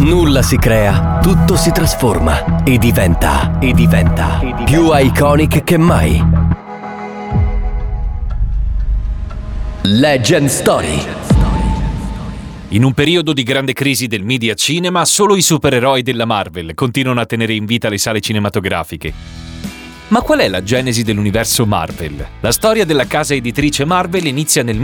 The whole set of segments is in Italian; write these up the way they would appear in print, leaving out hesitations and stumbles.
Nulla si crea, tutto si trasforma e diventa più iconic che mai. Legend Story. In un periodo di grande crisi del media cinema, solo i supereroi della Marvel continuano a tenere in vita le sale cinematografiche. Ma qual è la genesi dell'universo Marvel? La storia della casa editrice Marvel inizia nel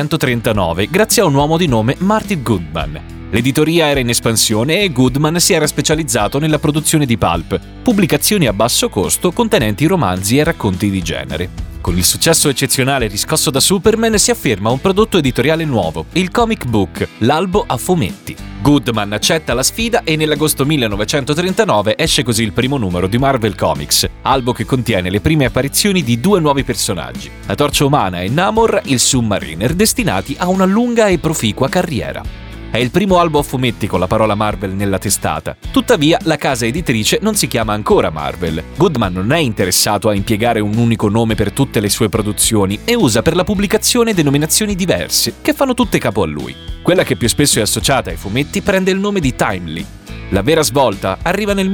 1939 grazie a un uomo di nome Martin Goodman. L'editoria era in espansione e Goodman si era specializzato nella produzione di pulp, pubblicazioni a basso costo contenenti romanzi e racconti di genere. Con il successo eccezionale riscosso da Superman si afferma un prodotto editoriale nuovo, il comic book, l'albo a fumetti. Goodman accetta la sfida e nell'agosto 1939 esce così il primo numero di Marvel Comics, albo che contiene le prime apparizioni di due nuovi personaggi, la Torcia Umana e Namor, il Submariner, destinati a una lunga e proficua carriera. È il primo albo a fumetti con la parola Marvel nella testata. Tuttavia, la casa editrice non si chiama ancora Marvel. Goodman non è interessato a impiegare un unico nome per tutte le sue produzioni e usa per la pubblicazione denominazioni diverse, che fanno tutte capo a lui. Quella che più spesso è associata ai fumetti prende il nome di Timely. La vera svolta arriva nel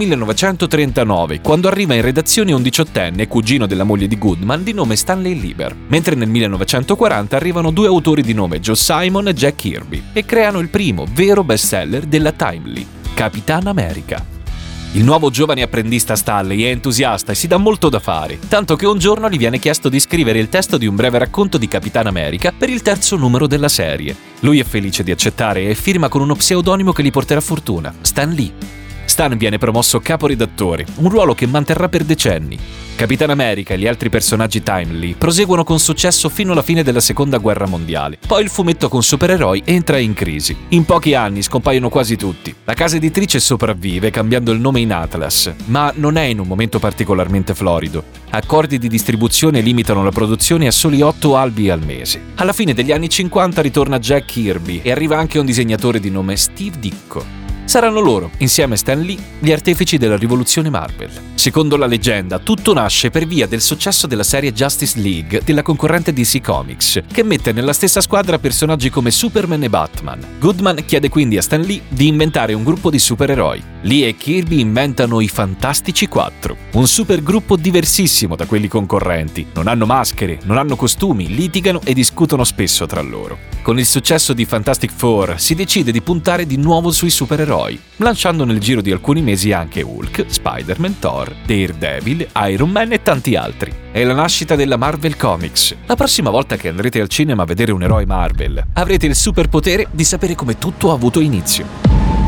1939, quando arriva in redazione un diciottenne, cugino della moglie di Goodman, di nome Stanley Lieber, mentre nel 1940 arrivano due autori di nome Joe Simon e Jack Kirby e creano il primo vero bestseller della Timely, Capitan America. Il nuovo giovane apprendista Stanley è entusiasta e si dà molto da fare, tanto che un giorno gli viene chiesto di scrivere il testo di un breve racconto di Capitan America per il terzo numero della serie. Lui è felice di accettare e firma con uno pseudonimo che gli porterà fortuna, Stan Lee. Stan viene promosso caporedattore, un ruolo che manterrà per decenni. Capitan America e gli altri personaggi Timely proseguono con successo fino alla fine della Seconda Guerra Mondiale. Poi il fumetto con supereroi entra in crisi. In pochi anni scompaiono quasi tutti. La casa editrice sopravvive cambiando il nome in Atlas, ma non è in un momento particolarmente florido. Accordi di distribuzione limitano la produzione a soli 8 albi al mese. Alla fine degli anni 50 ritorna Jack Kirby e arriva anche un disegnatore di nome Steve Ditko. Saranno loro, insieme a Stan Lee, gli artefici della rivoluzione Marvel. Secondo la leggenda, tutto nasce per via del successo della serie Justice League della concorrente DC Comics, che mette nella stessa squadra personaggi come Superman e Batman. Goodman chiede quindi a Stan Lee di inventare un gruppo di supereroi. Lee e Kirby inventano i Fantastici 4, un supergruppo diversissimo da quelli concorrenti. Non hanno maschere, non hanno costumi, litigano e discutono spesso tra loro. Con il successo di Fantastic Four si decide di puntare di nuovo sui supereroi, lanciando nel giro di alcuni mesi anche Hulk, Spider-Man, Thor, Daredevil, Iron Man e tanti altri. È la nascita della Marvel Comics. La prossima volta che andrete al cinema a vedere un eroe Marvel, avrete il superpotere di sapere come tutto ha avuto inizio.